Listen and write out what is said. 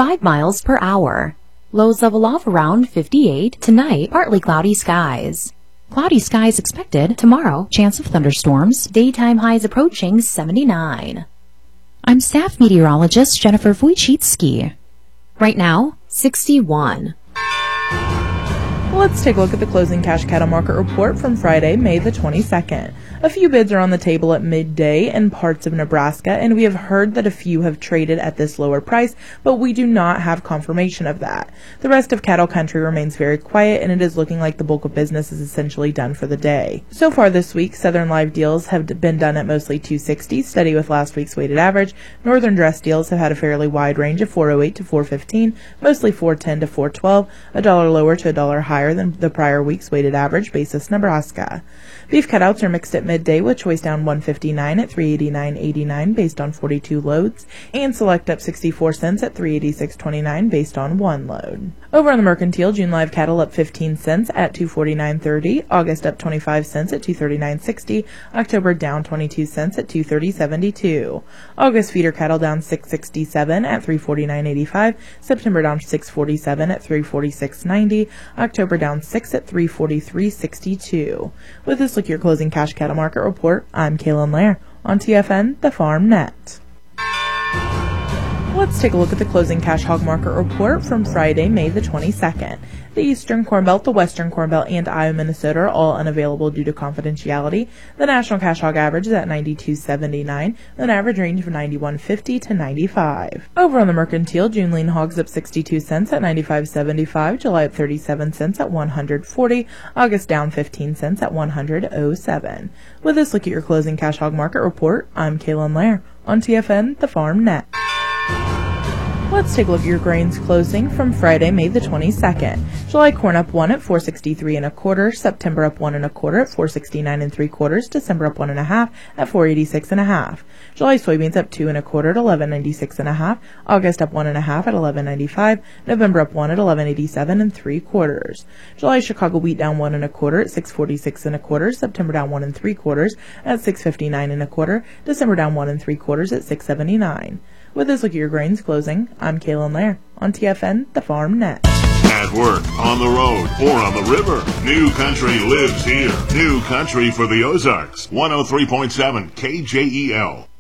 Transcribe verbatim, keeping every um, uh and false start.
five miles per hour. Lows level off around fifty-eight. Tonight, partly cloudy skies. Cloudy skies expected tomorrow. Chance of thunderstorms. Daytime highs approaching seventy-nine. I'm staff meteorologist Jennifer Wojcicki. Right now, sixty-one. Let's take a look at the closing cash cattle market report from Friday, May the twenty-second. A few bids are on the table at midday in parts of Nebraska, and we have heard that a few have traded at this lower price, but we do not have confirmation of that. The rest of cattle country remains very quiet, and it is looking like the bulk of business is essentially done for the day. So far this week, Southern live deals have been done at mostly two sixty, steady with last week's weighted average. Northern dress deals have had a fairly wide range of four oh eight to four fifteen, mostly four ten to four twelve, a dollar lower to a dollar higher than the prior week's weighted average basis Nebraska. Beef cutouts are mixed at midday with choice down one fifty-nine at three eighty-nine eighty-nine based on forty-two loads, and select up sixty-four cents at three eighty-six twenty-nine based on one load. Over on the mercantile, June live cattle up fifteen cents at two forty-nine thirty, August up twenty-five cents at two thirty-nine sixty, October down twenty-two cents at two thirty seventy-two. August feeder cattle down six sixty-seven at three forty-nine eighty-five, September down six forty-seven at three forty-six ninety, October down six at three forty-three sixty-two. With this look at your closing cash cattle market report, I'm Kaylin Lair on T F N, the Farm Net. Let's take a look at the closing cash hog market report from Friday, May the twenty-second. The Eastern Corn Belt, the Western Corn Belt, and Iowa, Minnesota are all unavailable due to confidentiality. The national cash hog average is at ninety-two seventy-nine, with an average range from ninety-one fifty to ninety-five. Over on the mercantile, June lean hogs up sixty-two cents at ninety-five seventy-five, July up thirty-seven cents at one hundred forty, August down fifteen cents at one hundred oh seven. With this look at your closing cash hog market report, I'm Kaylin Lair on T F N, the Farm Net. Let's take a look at your grains closing from Friday, May the twenty-second. July corn up one at four sixty-three and a quarter, September up one and a quarter at four sixty-nine and three quarters, December up one and a half at four eighty-six and a half. July soybeans up two and a quarter at eleven ninety-six and a half, August up one and a half at eleven ninety-five, November up one at eleven eighty-seven and three quarters. July Chicago wheat down one and a quarter at six forty-six and a quarter, September down one and three quarters at six fifty-nine and a quarter, December down one and three quarters at six seventy-nine. With this look at your grains closing, I'm Kaylin Lair on T F N, the Farm Net. At work, on the road, or on the river, New Country lives here. New Country for the Ozarks, one oh three point seven K J E L.